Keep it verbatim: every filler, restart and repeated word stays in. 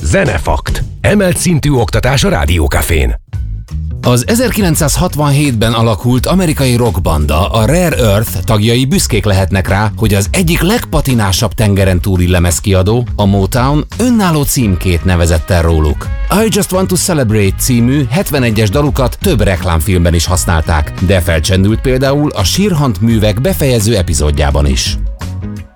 Zenefakt. Emelt szintű oktatás a Rádiókafén. Az ezerkilencszázhatvanhétben alakult amerikai rockbanda, a Rare Earth tagjai büszkék lehetnek rá, hogy az egyik legpatinásabb tengeren túli lemezkiadó, a Motown önálló címkét nevezett el róluk. I Just Want to Celebrate című hetvenegyes dalukat több reklámfilmben is használták, de felcsendült például a Sirhant művek befejező epizódjában is.